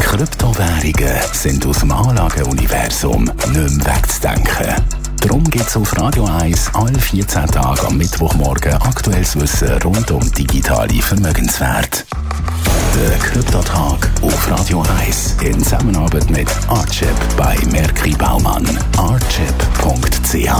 Kryptowährungen sind aus dem Anlageuniversum nicht mehr wegzudenken. Darum gibt es auf Radio 1 alle 14 Tage am Mittwochmorgen aktuelles Wissen rund um digitale Vermögenswerte. Der Kryptotag auf Radio 1 in Zusammenarbeit mit Archip bei Merki Baumann. Archip.ch.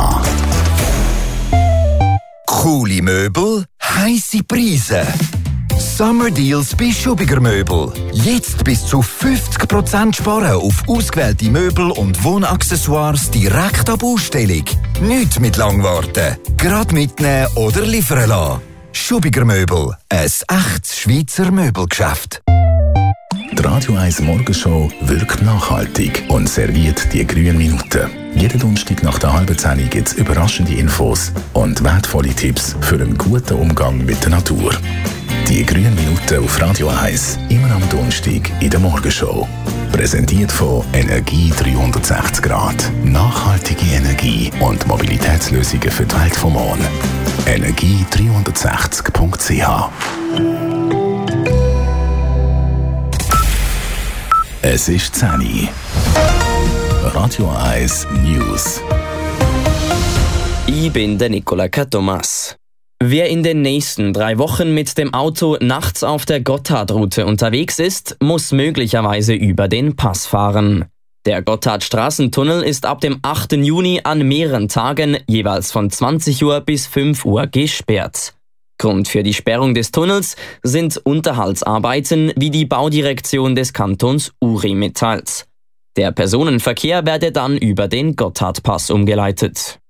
Coole Möbel, heisse Preise. Summer Deals bei Schubiger Möbel. Jetzt bis zu 50% sparen auf ausgewählte Möbel und Wohnaccessoires direkt ab Ausstellung. Nicht mit lang warten. Gerade mitnehmen oder liefern lassen. Schubiger Möbel, ein echtes Schweizer Möbelgeschäft. Die Radio 1 Morgenshow wirkt nachhaltig und serviert die grünen Minuten. Jeden Donnerstag nach der halben 10 gibt es überraschende Infos und wertvolle Tipps für einen guten Umgang mit der Natur. Die grünen Minuten auf Radio 1, immer am Donnerstag in der Morgenshow. Präsentiert von Energie 360 Grad. Nachhaltige Energie und Mobilitätslösungen für die Welt vom Morgen. Energie360.ch. Es ist 10 Uhr. Radio 1 News. Ich bin der Nicola Thomas. Wer in den nächsten 3 Wochen mit dem Auto nachts auf der Gotthardroute unterwegs ist, muss möglicherweise über den Pass fahren. Der Gotthardstraßentunnel ist ab dem 8. Juni an mehreren Tagen jeweils von 20 Uhr bis 5 Uhr gesperrt. Grund für die Sperrung des Tunnels sind Unterhaltsarbeiten, wie die Baudirektion des Kantons Uri mitteilt. Der Personenverkehr werde dann über den Gotthardpass umgeleitet.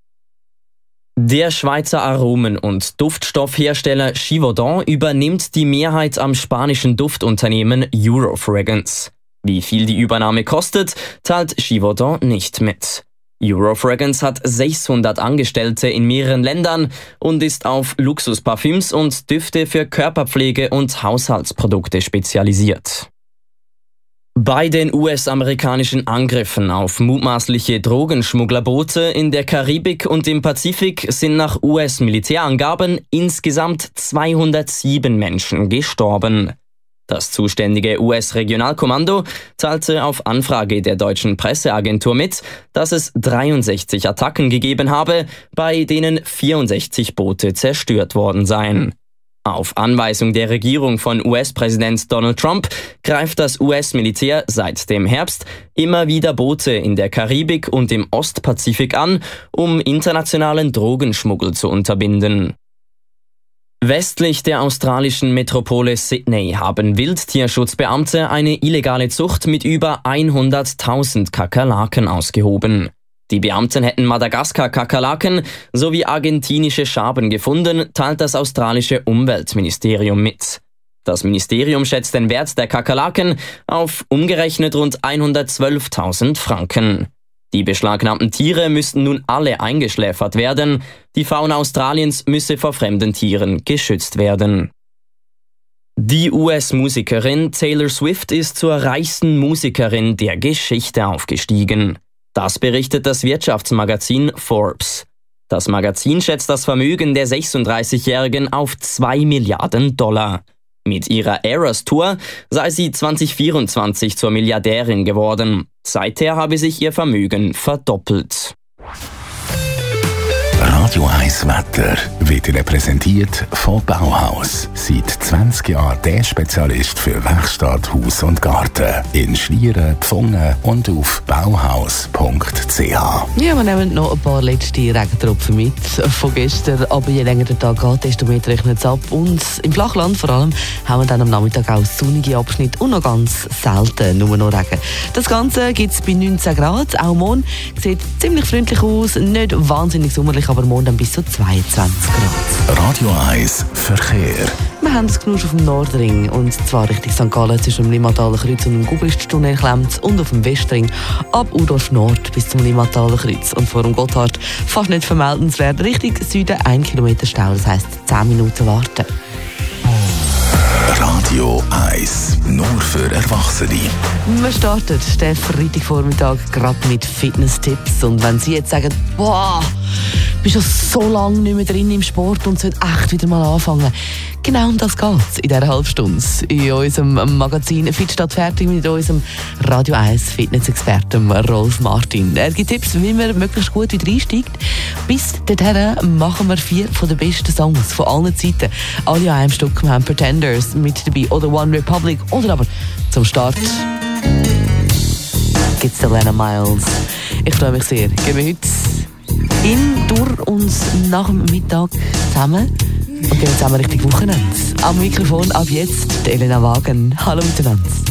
Der Schweizer Aromen- und Duftstoffhersteller Givaudan übernimmt die Mehrheit am spanischen Duftunternehmen Eurofragrance. Wie viel die Übernahme kostet, teilt Givaudan nicht mit. Eurofragrance hat 600 Angestellte in mehreren Ländern und ist auf Luxusparfüms und Düfte für Körperpflege und Haushaltsprodukte spezialisiert. Bei den US-amerikanischen Angriffen auf mutmaßliche Drogenschmugglerboote in der Karibik und im Pazifik sind nach US-Militärangaben insgesamt 207 Menschen gestorben. Das zuständige US-Regionalkommando teilte auf Anfrage der deutschen Presseagentur mit, dass es 63 Attacken gegeben habe, bei denen 64 Boote zerstört worden seien. Auf Anweisung der Regierung von US-Präsident Donald Trump greift das US-Militär seit dem Herbst immer wieder Boote in der Karibik und im Ostpazifik an, um internationalen Drogenschmuggel zu unterbinden. Westlich der australischen Metropole Sydney haben Wildtierschutzbeamte eine illegale Zucht mit über 100.000 Kakerlaken ausgehoben. Die Beamten hätten Madagaskar-Kakerlaken sowie argentinische Schaben gefunden, teilt das australische Umweltministerium mit. Das Ministerium schätzt den Wert der Kakerlaken auf umgerechnet rund 112.000 Franken. Die beschlagnahmten Tiere müssten nun alle eingeschläfert werden. Die Fauna Australiens müsse vor fremden Tieren geschützt werden. Die US-Musikerin Taylor Swift ist zur reichsten Musikerin der Geschichte aufgestiegen. Das berichtet das Wirtschaftsmagazin Forbes. Das Magazin schätzt das Vermögen der 36-Jährigen auf $2 Milliarden. Mit ihrer Eras Tour sei sie 2024 zur Milliardärin geworden. Seither habe sich ihr Vermögen verdoppelt. Radio 1 Wetter wird Ihnen präsentiert von Bauhaus. Seit 20 Jahren der Spezialist für Werkstatt, Haus und Garten. In Schlieren, Pfungen und auf bauhaus.ch. Ja, wir nehmen noch ein paar letzte Regentropfen mit von gestern. Aber je länger der Tag geht, desto mehr regnet es ab. Und im Flachland vor allem haben wir dann am Nachmittag auch sonnige Abschnitte und noch ganz selten nur noch Regen. Das Ganze gibt es bei 19 Grad. Auch morgen sieht ziemlich freundlich aus. Nicht wahnsinnig sommerlich, aber morgen dann bis zu 22 Grad. Radio 1 Verkehr. Wir haben es genug auf dem Nordring, und zwar Richtung St. Gallen zwischen dem Limmataler Kreuz und dem Gubristtunnel klemmt, und auf dem Westring ab Udorf Nord bis zum Limmataler Kreuz. Und vor dem Gotthard fast nicht vermeldenswert. Richtung Süden 1 Kilometer Stau, das heisst 10 Minuten warten. Radio 1, nur für Erwachsene. Wir starten den Freitagvormittag gerade mit Fitness-Tipps. Und wenn Sie jetzt sagen, boah, bist schon so lange nicht mehr drin im Sport und sollte echt wieder mal anfangen, Genau um das geht es in dieser Halbstunde. In unserem Magazin «Fit statt fertig» mit unserem Radio 1 Fitness-Experten Rolf Martin. Er gibt Tipps, wie man möglichst gut wieder einsteigt. Bis dorthin machen wir 4 von den besten Songs von allen Zeiten. Alle an einem Stück. Wir haben Pretenders mit dabei oder One Republic oder aber zum Start gibt es Lena Miles. Ich freue mich sehr. Gehen wir heute durch uns nach dem Mittag zusammen und gehen zusammen Richtung Wochenende. Am Mikrofon ab jetzt die Elena Wagen. Hallo miteinander.